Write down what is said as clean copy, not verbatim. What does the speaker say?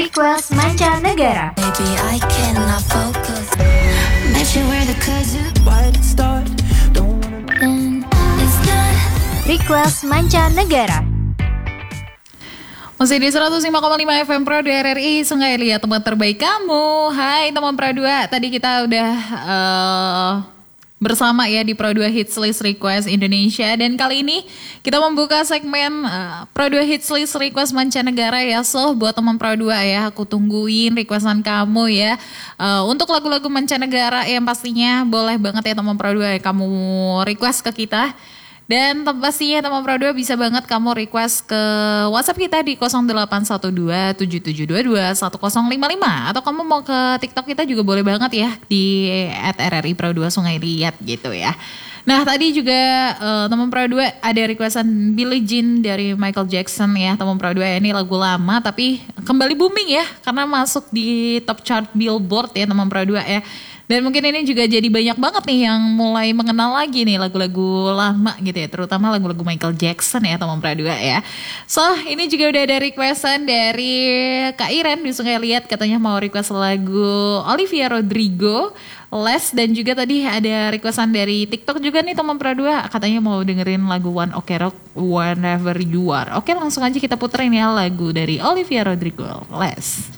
Request Mancanegara. Baby, I cannot focus. Met you where the kazoo start. It's not. Request Mancanegara. Masih di 105,5 FM Pro RRI Sungai Liat, tempat terbaik kamu. Hai teman Pro 2, tadi kita udah bersama ya di Pro 2 Hits List Request Indonesia. Dan kali ini kita membuka segmen Pro 2 Hits List Request Mancanegara ya. So buat teman Pro 2 ya, aku tungguin requestan kamu ya. Untuk lagu-lagu mancanegara yang pastinya boleh banget ya teman Pro 2 ya, kamu request ke kita. Dan pastinya teman Pro 2 bisa banget kamu request ke WhatsApp kita di 0812-7722-1055. Atau kamu mau ke TikTok kita juga boleh banget ya di @RRI Pro 2 Sungai Liat gitu ya. Nah tadi juga teman Pro 2 ada requestan Billie Jean dari Michael Jackson ya teman Pro 2. Ini lagu lama tapi kembali booming ya karena masuk di top chart Billboard ya teman Pro 2 ya. Dan mungkin ini juga jadi banyak banget nih yang mulai mengenal lagi nih lagu-lagu lama gitu ya. Terutama lagu-lagu Michael Jackson ya teman Pro 2 ya. So ini juga udah ada requestan dari Kak Iren di Sungai Liat. Katanya mau request lagu Olivia Rodrigo, Les. Dan juga tadi ada requestan dari TikTok juga nih teman Pro 2. Katanya mau dengerin lagu One Ok Rock, Whenever You Are. Oke langsung aja kita puterin ya lagu dari Olivia Rodrigo, Les.